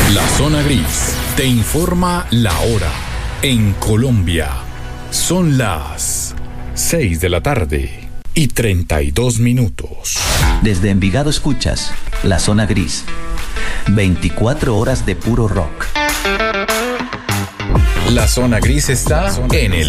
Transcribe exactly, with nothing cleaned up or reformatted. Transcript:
La Zona Gris te informa la hora. En Colombia son las seis de la tarde y treinta y dos minutos. Desde Envigado escuchas La Zona Gris. veinticuatro horas de puro rock. La Zona Gris está en el